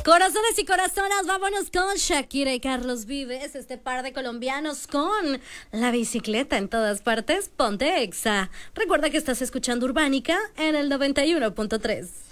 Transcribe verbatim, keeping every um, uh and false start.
Corazones y corazonas, vámonos con Shakira y Carlos Vives, este par de colombianos con la bicicleta en todas partes. Ponte Exa. Recuerda que estás escuchando Urbánica en el noventa y uno punto tres.